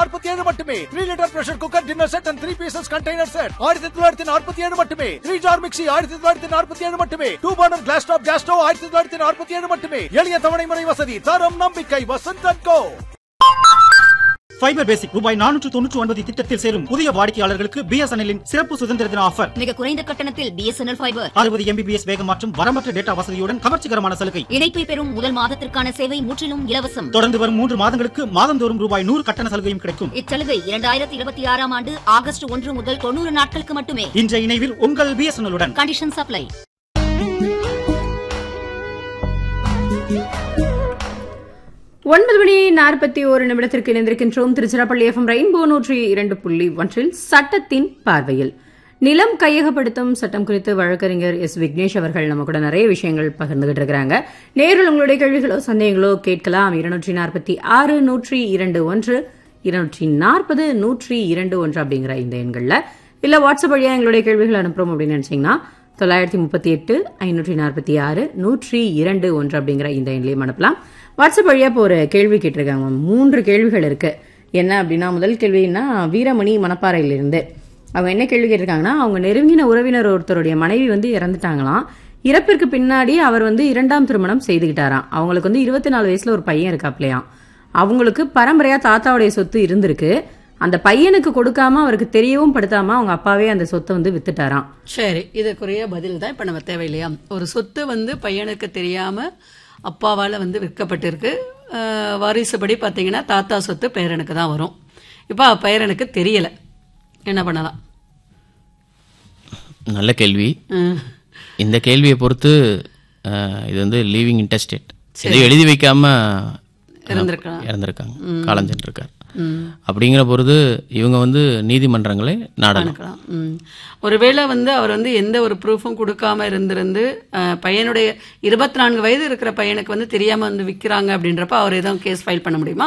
1947 மட்டுமே. 3 litre pressure cooker dinner set and 3 pieces container set 1947 மட்டுமே. 3 jar mixie 1947 மட்டுமே. 2 burner class top gas stove 1947 மட்டுமே. எளிய தவணை முறை வசதி, தரம் நம்பிக்கை வசந்த் & கோ. ஃபைபர் பேசிக் ரூபாய் 499 திட்டத்தில் சேரும் புதிய வாடிக்கையாளர்களுக்கு BSNL சிறப்பு சுதந்திர தின ஆஃபர். மிக குறைந்த கட்டணத்தில் BSNL ஃபைபர் 60 Mbps வேகம் மற்றும் வரம்பற்ற டேட்டா வசதியுடன் கவர்ச்சிகரமான சலுகை. இணைப்பை பெறும் முதல் மாதத்திற்கான சேவை முற்றிலும் இலவசம். தொடர்ந்து வரும் 3 மாதங்களுக்கு மாதந்தோறும் ரூபாய் 100 கட்டண சலுகையும் கிடைக்கும். இச்சலுகை 2026 ஆண்டு ஆகஸ்ட் 1 முதல் 90 நாட்களுக்கு மட்டுமே. இன்றைய இணைவில் உங்கள் BSNL உடன். Condition supply. 9:41 இணைந்திருக்கின்றோம். திருச்சிராப்பள்ளி FM ரெயின்போ 102.1 சட்டத்தின் பார்வையில் நிலம் கையகப்படுத்தும் சட்டம் குறித்து வழக்கறிஞர் S. விக்னேஷ் அவர்கள் நம்ம கூட நிறைய விஷயங்கள் பகிர்ந்துகிட்டு இருக்கிறாங்க. நேரில் உங்களுடைய கேள்விகளோ சந்தேகங்களோ கேட்கலாம். 246 102 240 102 அப்படிங்கிற இந்த எண்கள்ல இல்ல வாட்ஸ்அப் வழியா எங்களுடைய கேள்விகள் அனுப்புறோம் அப்படின்னு நினைச்சீங்கன்னா 938 546 102 அப்படிங்கிற இந்த எண்லையும் அனுப்பலாம். வாட்ஸ்அப் வழியா இப்போ ஒரு கேள்வி கேட்டிருக்காங்க. 3 கேள்விகள் இருக்கு. என்ன அப்படின்னா, முதல் கேள்வின்னா வீரமணி மணப்பாறையிலிருந்து அவங்க என்ன கேள்வி கேட்டிருக்காங்கன்னா, அவங்க நெருங்கின உறவினர் ஒருத்தருடைய மனைவி இறந்துட்டாங்களாம். இறப்பிற்கு பின்னாடி அவர் 2ஆம் திருமணம் செய்துகிட்டாராம். அவங்களுக்கு 24 வயசுல ஒரு பையன் இருக்காப்லையாம். அவங்களுக்கு பரம்பரையா தாத்தாவுடைய சொத்து இருந்திருக்கு. அந்த பையனுக்கு கொடுக்காம அவருக்கு தெரியவும் படுத்தாம அவங்க அப்பாவே அந்த சொத்தை வித்துட்டாராம். சரி, இதுக்குரிய பதில் தான் இப்ப நம்ம தேவையில்லையா? ஒரு சொத்து பையனுக்கு தெரியாம அப்பாவால விற்கப்பட்டிருக்கு. வாரிசுபடி பாத்தீங்கன்னா தாத்தா சொத்து பேரனுக்கு தான் வரும். இப்ப பேரனுக்கு தெரியல, என்ன பண்ணலாம்? நல்ல கேள்வி. இந்த கேள்வியை பொறுத்து இது லீவிங் இன்டெஸ்டேட், எதையும் எழுதி வைக்காம இறந்திருக்காங்க, காலஞ்சென்றிருக்கார். அப்படிங்கிற பொழுது இவங்க நீதிமன்றங்களை நாடலாம். ஒருவேளை அவர் எந்த ஒரு ப்ரூஃபும் கொடுக்காம இருந்திருந்து பையனுடைய 24 வயது இருக்கிற பையனுக்கு தெரியாம விற்கிறாங்க அப்படின்றப்ப அவர் ஏதாவது கேஸ் ஃபைல் பண்ண முடியுமா?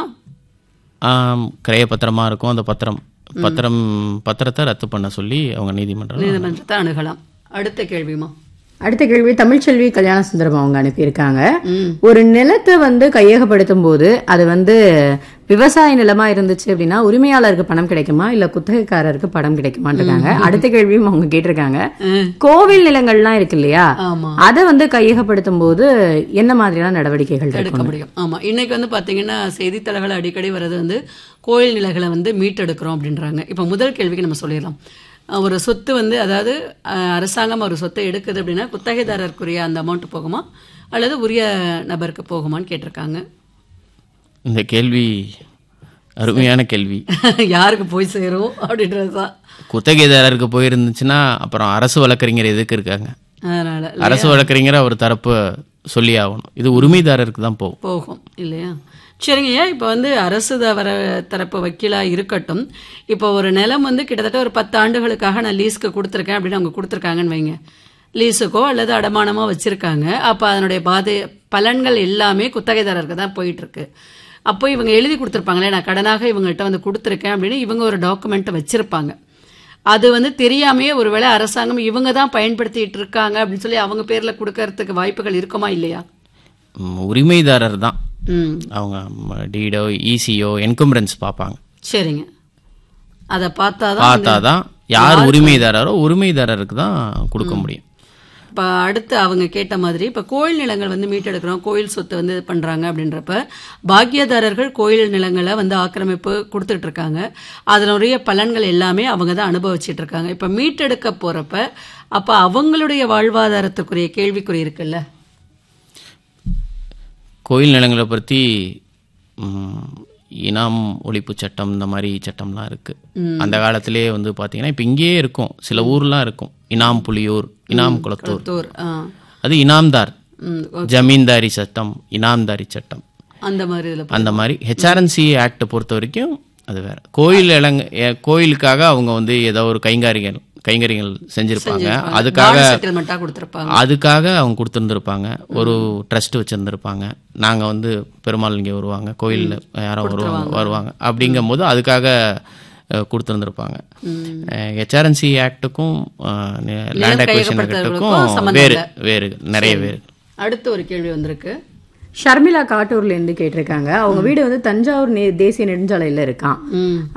கிரைய பத்திரமா இருக்கும். அந்த பத்திரத்தை ரத்து பண்ண சொல்லி அவங்க நீதிமன்றத்தை அணுகலாம். அடுத்த கேள்விமா? அடுத்த கேள்வி தமிழ்ச்செல்வி கல்யாண சுந்தரம் அவங்க அனுப்பியிருக்காங்க. ஒரு நிலத்தை கையகப்படுத்தும் போது அது விவசாய நிலமா இருந்துச்சு அப்படின்னா உரிமையாளருக்கு பணம் கிடைக்குமா இல்ல குத்தகைக்காரருக்கு பணம் கிடைக்குமான்னு இருக்காங்க. அடுத்த கேள்வியும் அவங்க கேட்டிருக்காங்க, கோவில் நிலங்கள்லாம் இருக்கு இல்லையா, அதை கையகப்படுத்தும் போது என்ன மாதிரியான நடவடிக்கைகள் எடுக்க முடியும்? ஆமா, இன்னைக்கு பாத்தீங்கன்னா செய்தித்தாள்கள் அடிக்கடி வர்றது கோயில் நிலங்களை மீட்டெடுக்கிறோம் அப்படின்றாங்க. இப்ப முதல் கேள்விக்கு நம்ம சொல்லிடலாம். ஒரு சொத்து அதாவது அரசாங்கம் ஒரு சொத்தை எடுக்குது அப்படின்னா குத்தகைதாரருக்குரிய அந்த அமௌண்ட் போகுமா அல்லது உரிய நபருக்கு போகுமான்னு கேட்டிருக்காங்க. இந்த கேள்வி அருமையான கேள்வி. யாருக்கு போய் சேரும் அப்படின்றதுதான். குத்தகைதாரருக்கு போயிருந்துச்சுன்னா அப்புறம் அரசு வழக்கறிஞர் எதுக்கு இருக்காங்க? அதனால அரசு வழக்கறிஞர் ஒரு தரப்பு சொல்லி ஆகணும். இது உரிமைதாரருக்கு தான் போகும் இல்லையா? சரிங்க. இப்போ அரசு தரப்பு வக்கீலா இருக்கட்டும், இப்போ ஒரு நிலம் கிட்டத்தட்ட ஒரு 10 ஆண்டுகளுக்காக நான் லீஸ்க்கு கொடுத்துருக்கேன் அப்படின்னு அவங்க கொடுத்துருக்காங்கன்னு வைங்க, லீஸுக்கோ அல்லது அடமானமோ வச்சிருக்காங்க. அப்போ அதனுடைய பலன்கள் எல்லாமே குத்தகைதாரருக்கு தான் போயிட்டு இருக்கு. அப்போ இவங்க எழுதி கொடுத்துருப்பாங்களே, நான் கடனாக இவங்ககிட்ட கொடுத்துருக்கேன் அப்படின்னு இவங்க ஒரு டாக்குமெண்ட்டை வச்சிருப்பாங்க. அது தெரியாமே ஒருவேளை அரசாங்கம் இவங்க தான் பயன்படுத்திட்டு இருக்காங்க அப்படின்னு சொல்லி அவங்க பேர்ல கொடுக்கறதுக்கு வாய்ப்புகள் இருக்குமா இல்லையா? உரிமைதாரர் தான் அவங்க டீடோ ஈசியோ என்கம்பரன்ஸ் பார்ப்பாங்க. சரிங்க, அதை பார்த்தாதான் யார் உரிமைதாரரோ உரிமைதாரருக்கு தான் கொடுக்க முடியும். இப்போ அடுத்து அவங்க கேட்ட மாதிரி இப்போ கோயில் நிலங்கள் மீட்டெடுக்கிறோம், கோயில் சொத்து பண்றாங்க அப்படின்றப்ப பாக்கியதாரர்கள் கோயில் நிலங்களை ஆக்கிரமிப்பு கொடுத்துட்டு இருக்காங்க. அதனுடைய பலன்கள் எல்லாமே அவங்க தான் அனுபவிச்சுட்டு இருக்காங்க. இப்போ மீட்டெடுக்க போறப்ப அப்ப அவங்களுடைய வாழ்வாதாரத்துக்குரிய கேள்விக்குறி இருக்குல்ல. கோயில் நிலங்களை பற்றி இனாம் ஒழிப்பு சட்டம் இந்த மாதிரி சட்டம்லாம் இருக்கு. அந்த காலத்திலே பார்த்தீங்கன்னா இப்போ இங்கேயே இருக்கும், சில ஊர்லாம் இருக்கும், இனாம் புலியூர், இனாம் குளத்தூர், அது இனாம்தார் ஜமீன்தாரி சட்டம், இனாம்தாரி சட்டம், அந்த மாதிரி HRNC ஆக்ட் பொறுத்த வரைக்கும் அது வேற. கோயிலுக்காக அவங்க ஏதோ ஒரு கைங்கரியங்கள் செஞ்சிருப்பாங்க, அதுக்காக அவங்க கொடுத்துருந்துருப்பாங்க. ஒரு ட்ரஸ்ட் வச்சிருந்துருப்பாங்க. நாங்க பெருமாள் இங்கே வருவாங்க, கோயிலில் யாரும் வருவாங்க அப்படிங்கும் போது அதுக்காக கொடுத்துருந்துருப்பாங்க. HRNC ஆக்டுக்கும் லேண்ட் அக்விசிஷன் ஆக்டுக்கும் வேறு நிறைய வேறு. அடுத்த ஒரு கேள்வி வந்திருக்கு. ஷர்மிளா காட்டூர்ல இருந்து கேட்டிருக்காங்க. அவங்க வீடு வந்து தஞ்சாவூர் தேசிய நெடுஞ்சாலையில இருக்கான்.